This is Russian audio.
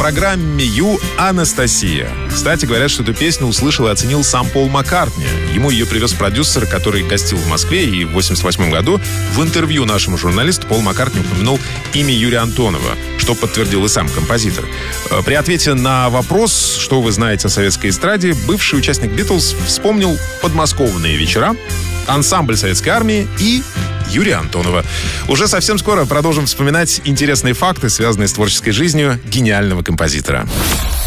программе «Ю» Анастасия. Кстати, говорят, что эту песню услышал и оценил сам Пол Маккартни. Ему ее привез продюсер, который гостил в Москве, и в 1988 году в интервью нашему журналисту Пол Маккартни упомянул имя Юрия Антонова, что подтвердил и сам композитор. При ответе на вопрос, что вы знаете о советской эстраде, бывший участник «Битлз» вспомнил подмосковные вечера, ансамбль советской армии и Юрия Антонова. Уже совсем скоро продолжим вспоминать интересные факты, связанные с творческой жизнью гениального композитора.